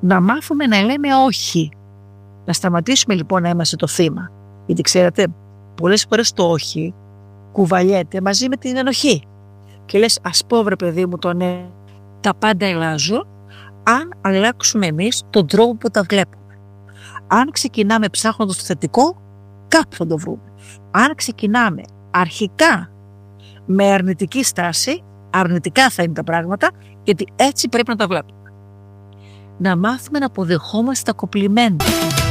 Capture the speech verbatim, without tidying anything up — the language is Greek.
Να μάθουμε να λέμε όχι. Να σταματήσουμε λοιπόν να είμαστε το θύμα. Γιατί ξέρετε, πολλές φορές το όχι κουβαλιέται μαζί με την ενοχή. Και λες, ας πω βρε παιδί μου το ναι, τα πάντα αλλάζουν, αν αλλάξουμε εμείς τον τρόπο που τα βλέπουμε. Αν ξεκινάμε ψάχνοντας το θετικό, κάπου θα το βρούμε. Αν ξεκινάμε αρχικά με αρνητική στάση, αρνητικά θα είναι τα πράγματα, γιατί έτσι πρέπει να τα βλέπουμε. Να μάθουμε να αποδεχόμαστε τα κοπλιμέντα.